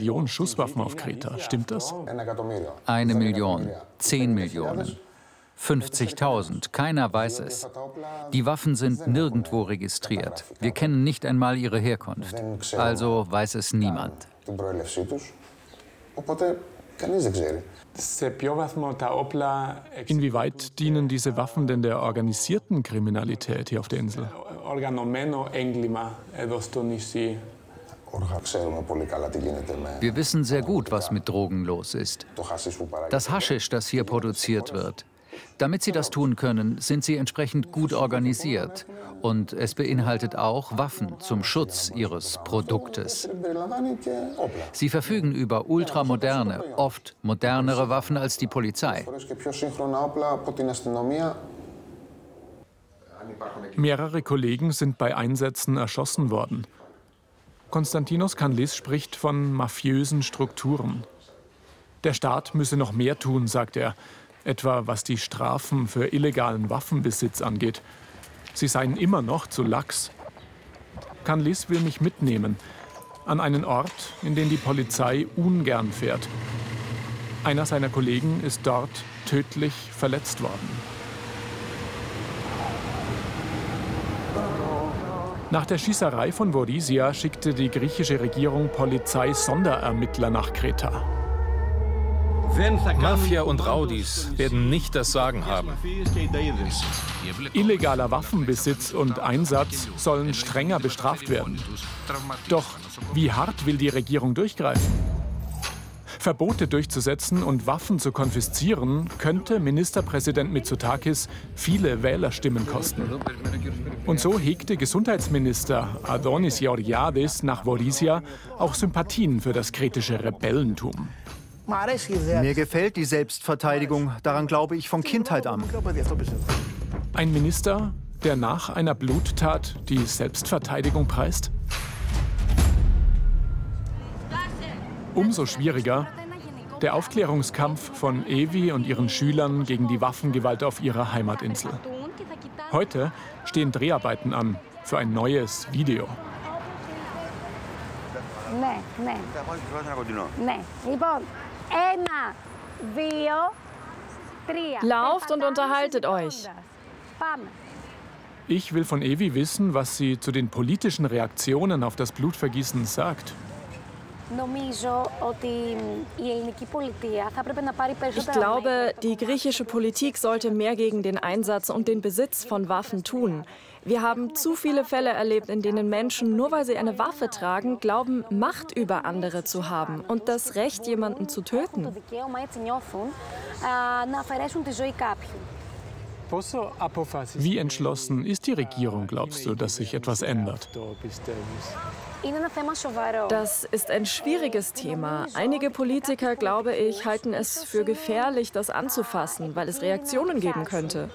Million Schusswaffen auf Kreta. Stimmt das? 1 Million, 10 Millionen, 50.000. Keiner weiß es. Die Waffen sind nirgendwo registriert. Wir kennen nicht einmal ihre Herkunft. Also weiß es niemand. Inwieweit dienen diese Waffen denn der organisierten Kriminalität hier auf der Insel? Wir wissen sehr gut, was mit Drogen los ist. Das Haschisch, das hier produziert wird. Damit sie das tun können, sind sie entsprechend gut organisiert. Und es beinhaltet auch Waffen zum Schutz ihres Produktes. Sie verfügen über ultramoderne, oft modernere Waffen als die Polizei. Mehrere Kollegen sind bei Einsätzen erschossen worden. Konstantinos Kanlis spricht von mafiösen Strukturen. Der Staat müsse noch mehr tun, sagt er, etwa was die Strafen für illegalen Waffenbesitz angeht. Sie seien immer noch zu lax. Kanlis will mich mitnehmen, an einen Ort, in den die Polizei ungern fährt. Einer seiner Kollegen ist dort tödlich verletzt worden. Nach der Schießerei von Vorisia schickte die griechische Regierung Polizei-Sonderermittler nach Kreta. Mafia und Raudis werden nicht das Sagen haben. Illegaler Waffenbesitz und Einsatz sollen strenger bestraft werden. Doch wie hart will die Regierung durchgreifen? Verbote durchzusetzen und Waffen zu konfiszieren, könnte Ministerpräsident Mitsotakis viele Wählerstimmen kosten. Und so hegte Gesundheitsminister Adonis Georgiadis nach Vorisia auch Sympathien für das kretische Rebellentum. Mir gefällt die Selbstverteidigung, daran glaube ich von Kindheit an. Ein Minister, der nach einer Bluttat die Selbstverteidigung preist? Umso schwieriger der Aufklärungskampf von Evi und ihren Schülern gegen die Waffengewalt auf ihrer Heimatinsel. Heute stehen Dreharbeiten an für ein neues Video. Lauft und unterhaltet euch. Ich will von Evi wissen, was sie zu den politischen Reaktionen auf das Blutvergießen sagt. Ich glaube, die griechische Politik sollte mehr gegen den Einsatz und den Besitz von Waffen tun. Wir haben zu viele Fälle erlebt, in denen Menschen, nur weil sie eine Waffe tragen, glauben, Macht über andere zu haben und das Recht, jemanden zu töten. Wie entschlossen ist die Regierung, glaubst du, dass sich etwas ändert? Das ist ein schwieriges Thema. Einige Politiker, glaube ich, halten es für gefährlich, das anzufassen, weil es Reaktionen geben könnte.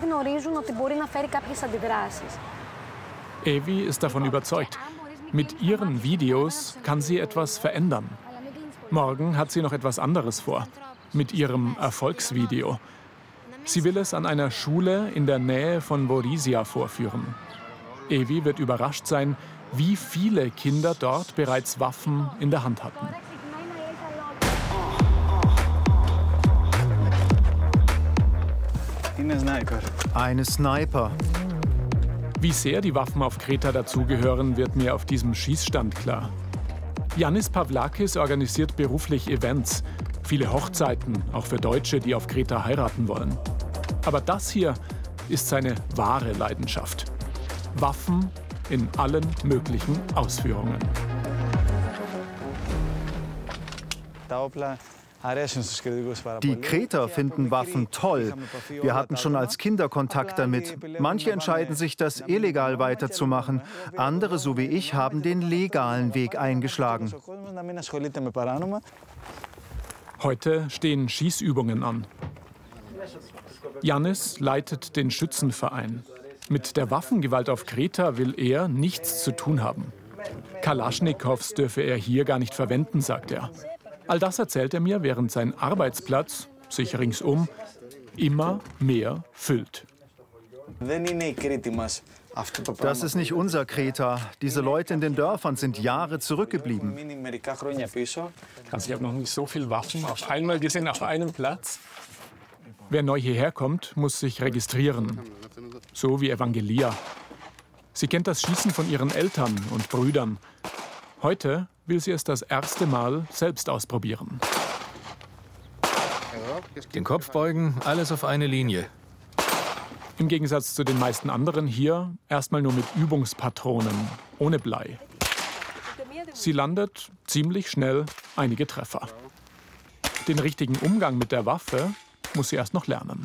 Evi ist davon überzeugt. Mit ihren Videos kann sie etwas verändern. Morgen hat sie noch etwas anderes vor. Mit ihrem Erfolgsvideo. Sie will es an einer Schule in der Nähe von Vorisia vorführen. Evi wird überrascht sein, wie viele Kinder dort bereits Waffen in der Hand hatten. Eine Sniper. Wie sehr die Waffen auf Kreta dazugehören, wird mir auf diesem Schießstand klar. Yannis Pavlakis organisiert beruflich Events. Viele Hochzeiten, auch für Deutsche, die auf Kreta heiraten wollen. Aber das hier ist seine wahre Leidenschaft. Waffen in allen möglichen Ausführungen. Die Kreter finden Waffen toll. Wir hatten schon als Kinder Kontakt damit. Manche entscheiden sich, das illegal weiterzumachen. Andere, so wie ich, haben den legalen Weg eingeschlagen. Heute stehen Schießübungen an. Yannis leitet den Schützenverein. Mit der Waffengewalt auf Kreta will er nichts zu tun haben. Kalaschnikows dürfe er hier gar nicht verwenden, sagt er. All das erzählt er mir, während sein Arbeitsplatz sich ringsum immer mehr füllt. Das ist nicht unser Kreta. Diese Leute in den Dörfern sind Jahre zurückgeblieben. Also ich habe noch nicht so viele Waffen auf einmal gesehen, auf einem Platz. Wer neu hierher kommt, muss sich registrieren. So wie Evangelia. Sie kennt das Schießen von ihren Eltern und Brüdern. Heute will sie es das erste Mal selbst ausprobieren. Den Kopf beugen, alles auf eine Linie. Im Gegensatz zu den meisten anderen hier erstmal nur mit Übungspatronen, ohne Blei. Sie landet ziemlich schnell einige Treffer. Den richtigen Umgang mit der Waffe muss sie erst noch lernen.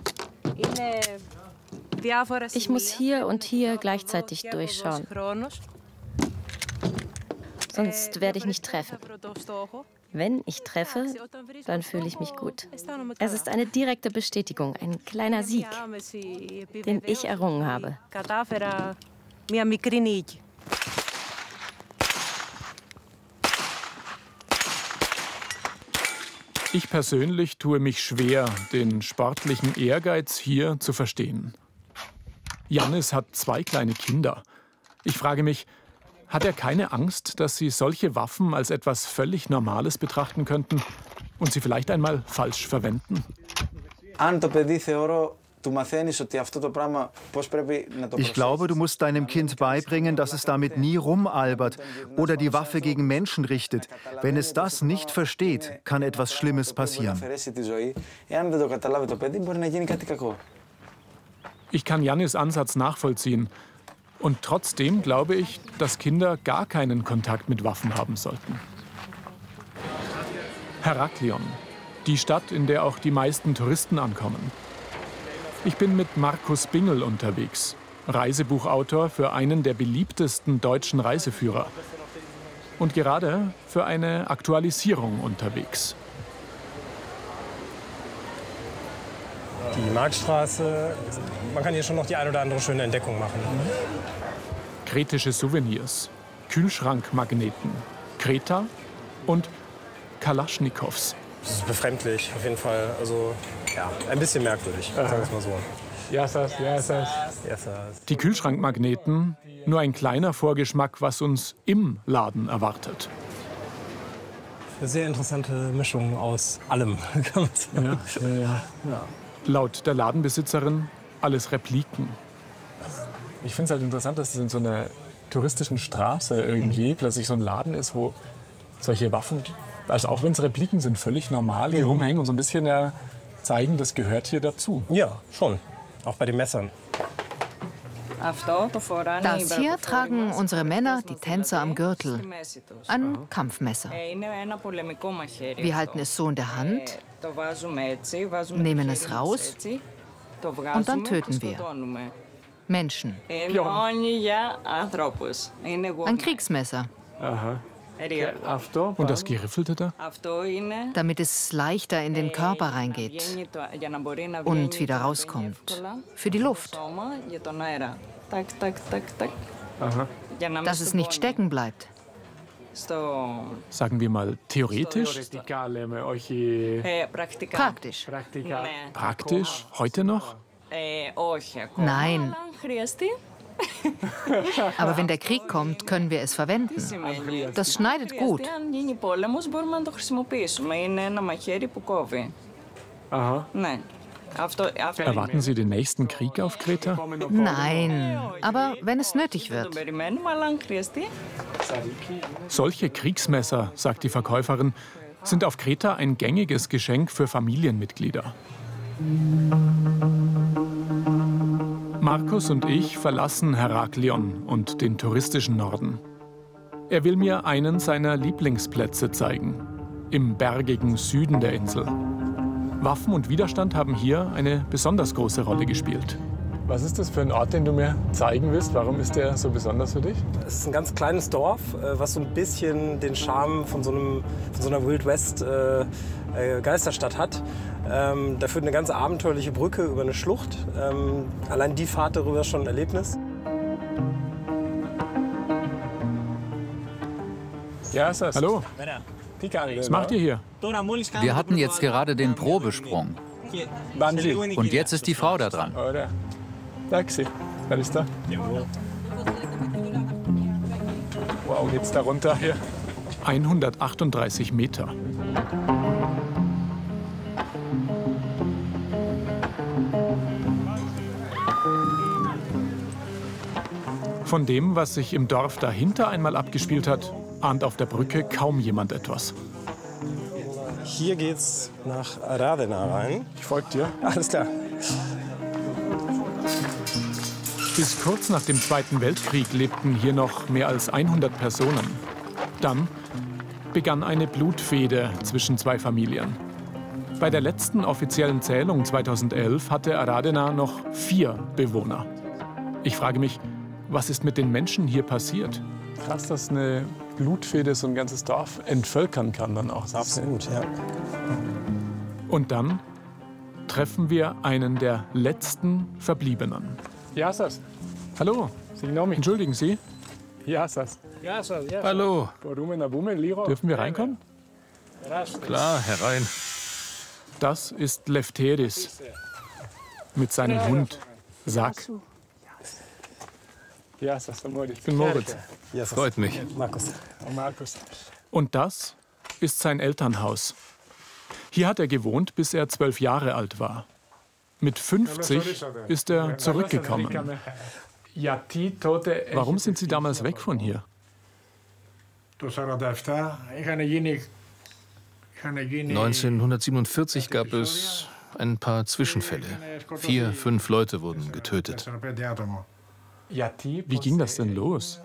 Ich muss hier und hier gleichzeitig durchschauen. Sonst werde ich nicht treffen. Wenn ich treffe, dann fühle ich mich gut. Es ist eine direkte Bestätigung, ein kleiner Sieg, den ich errungen habe. Ich persönlich tue mich schwer, den sportlichen Ehrgeiz hier zu verstehen. Jannis hat 2 kleine Kinder. Ich frage mich, hat er keine Angst, dass sie solche Waffen als etwas völlig Normales betrachten könnten und sie vielleicht einmal falsch verwenden? Ich glaube, du musst deinem Kind beibringen, dass es damit nie rumalbert oder die Waffe gegen Menschen richtet. Wenn es das nicht versteht, kann etwas Schlimmes passieren. Ich kann Jannis Ansatz nachvollziehen. Und trotzdem glaube ich, dass Kinder gar keinen Kontakt mit Waffen haben sollten. Heraklion, die Stadt, in der auch die meisten Touristen ankommen. Ich bin mit Markus Bingel unterwegs, Reisebuchautor für einen der beliebtesten deutschen Reiseführer. Und gerade für eine Aktualisierung unterwegs. Die Marktstraße, man kann hier schon noch die ein oder andere schöne Entdeckung machen. Kretische Souvenirs, Kühlschrankmagneten, Kreta und Kalaschnikows. Das ist befremdlich, auf jeden Fall. Also, ja, ein bisschen merkwürdig, sagen wir es mal so. Die Kühlschrankmagneten, nur ein kleiner Vorgeschmack, was uns im Laden erwartet. Eine sehr interessante Mischung aus allem, kann man sagen. Ja. Laut der Ladenbesitzerin alles Repliken. Ich finde es halt interessant, dass es in so einer touristischen Straße irgendwie plötzlich so ein Laden ist, wo solche Waffen, also auch wenn es Repliken sind, völlig normal hier rumhängen und so ein bisschen zeigen, das gehört hier dazu. Ja, schon. Auch bei den Messern. Das hier tragen unsere Männer, die Tänzer, am Gürtel. Ein Kampfmesser. Wir halten es so in der Hand, nehmen es raus und dann töten wir Menschen. Ein Kriegsmesser. Aha. Und das Geriffelte da? Damit es leichter in den Körper reingeht und wieder rauskommt. Für die Luft. Aha. Dass es nicht stecken bleibt. Sagen wir mal theoretisch? Praktisch. Praktisch? Heute noch? Nein. Aber wenn der Krieg kommt, können wir es verwenden. Das schneidet gut. Aha. Erwarten Sie den nächsten Krieg auf Kreta? Nein, aber wenn es nötig wird. Solche Kriegsmesser, sagt die Verkäuferin, sind auf Kreta ein gängiges Geschenk für Familienmitglieder. Markus und ich verlassen Heraklion und den touristischen Norden. Er will mir einen seiner Lieblingsplätze zeigen, im bergigen Süden der Insel. Waffen und Widerstand haben hier eine besonders große Rolle gespielt. Was ist das für ein Ort, den du mir zeigen willst? Warum ist der so besonders für dich? Es ist ein ganz kleines Dorf, was so ein bisschen den Charme von so einer Wild West Geisterstadt hat. Da führt eine ganz abenteuerliche Brücke über eine Schlucht. Allein die Fahrt darüber ist schon ein Erlebnis. Ja, ist das. Hallo. Was macht ihr hier? Wir hatten jetzt gerade den Probesprung. Und jetzt ist die Frau da dran. Wer ist da? Wow, geht's da runter hier? 138 Meter. Von dem, was sich im Dorf dahinter einmal abgespielt hat, ahnt auf der Brücke kaum jemand etwas. Hier geht's nach Aradena rein. Ich folge dir. Alles klar. Bis kurz nach dem Zweiten Weltkrieg lebten hier noch mehr als 100 Personen. Dann begann eine Blutfehde zwischen zwei Familien. Bei der letzten offiziellen Zählung 2011 hatte Aradena noch 4 Bewohner. Ich frage mich, was ist mit den Menschen hier passiert? Krass, dass eine Blutfehde so ein ganzes Dorf entvölkern kann dann auch. Absolut, ja. Und dann treffen wir einen der letzten Verbliebenen. Ja, Sas. Hallo, entschuldigen Sie? Ja, Sas. Hallo. Dürfen wir reinkommen? Klar, herein. Das ist Lefteris mit seinem Hund, Sak. Ich bin Moritz. Freut mich. Markus. Und das ist sein Elternhaus. Hier hat er gewohnt, bis er 12 Jahre alt war. Mit 50 ist er zurückgekommen. Warum sind Sie damals weg von hier? 1947 gab es ein paar Zwischenfälle. 4, 5 Leute wurden getötet. Wie ging das denn los?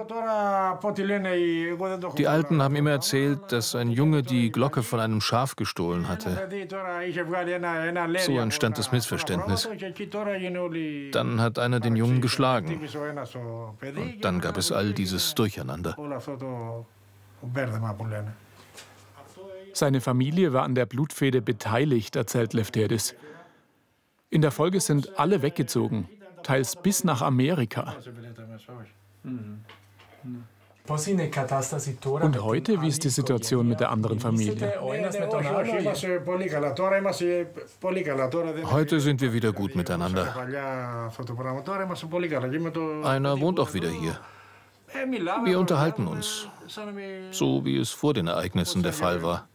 Die Alten haben immer erzählt, dass ein Junge die Glocke von einem Schaf gestohlen hatte. So entstand das Missverständnis. Dann hat einer den Jungen geschlagen. Und dann gab es all dieses Durcheinander. Seine Familie war an der Blutfehde beteiligt, erzählt Lefteris. In der Folge sind alle weggezogen, teils bis nach Amerika. Und heute, wie ist die Situation mit der anderen Familie? Heute sind wir wieder gut miteinander. Einer wohnt auch wieder hier. Wir unterhalten uns, so wie es vor den Ereignissen der Fall war.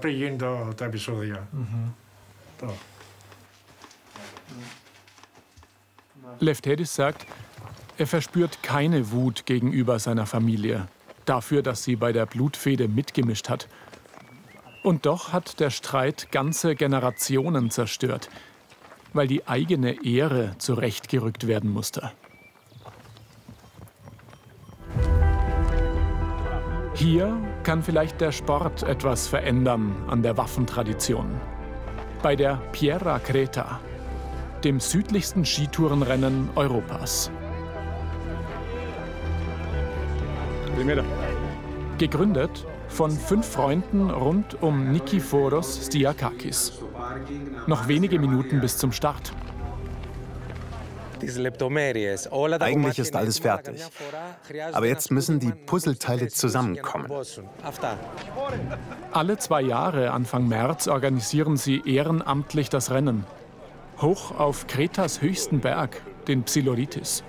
Lefteris sagt, er verspürt keine Wut gegenüber seiner Familie, dafür, dass sie bei der Blutfehde mitgemischt hat. Und doch hat der Streit ganze Generationen zerstört, weil die eigene Ehre zurechtgerückt werden musste. Hier kann vielleicht der Sport etwas verändern an der Waffentradition. Bei der Pierra Creta, dem südlichsten Skitourenrennen Europas. Gegründet von 5 Freunden rund um Nikiforos Stiakakis. Noch wenige Minuten bis zum Start. Eigentlich ist alles fertig. Aber jetzt müssen die Puzzleteile zusammenkommen. Alle 2 Jahre, Anfang März, organisieren sie ehrenamtlich das Rennen. Hoch auf Kretas höchsten Berg, den Psiloritis.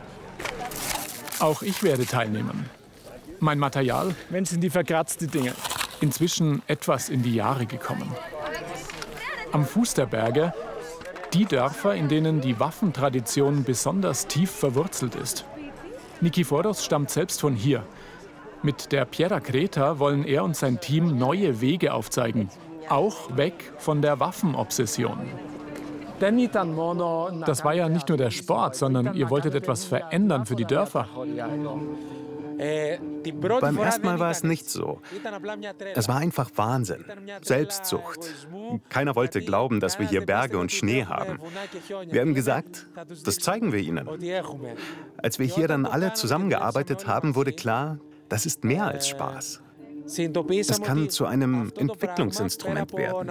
Auch ich werde teilnehmen. Mein Material? Mensch, sind die verkratzt, die Dinge. Inzwischen etwas in die Jahre gekommen. Am Fuß der Berge die Dörfer, in denen die Waffentradition besonders tief verwurzelt ist. Nikiforos stammt selbst von hier. Mit der Pierra Creta wollen er und sein Team neue Wege aufzeigen. Auch weg von der Waffenobsession. Das war ja nicht nur der Sport, sondern ihr wolltet etwas verändern für die Dörfer. Beim ersten Mal war es nicht so. Es war einfach Wahnsinn. Selbstsucht. Keiner wollte glauben, dass wir hier Berge und Schnee haben. Wir haben gesagt, das zeigen wir ihnen. Als wir hier dann alle zusammengearbeitet haben, wurde klar, das ist mehr als Spaß. Es kann zu einem Entwicklungsinstrument werden.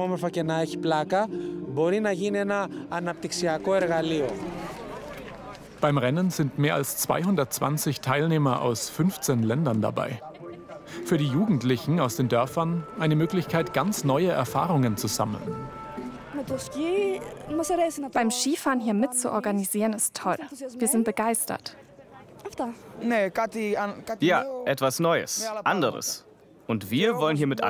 Beim Rennen sind mehr als 220 Teilnehmer aus 15 Ländern dabei. Für die Jugendlichen aus den Dörfern eine Möglichkeit, ganz neue Erfahrungen zu sammeln. Beim Skifahren hier mitzuorganisieren ist toll. Wir sind begeistert. Ja, etwas Neues, anderes. Und wir wollen hier mit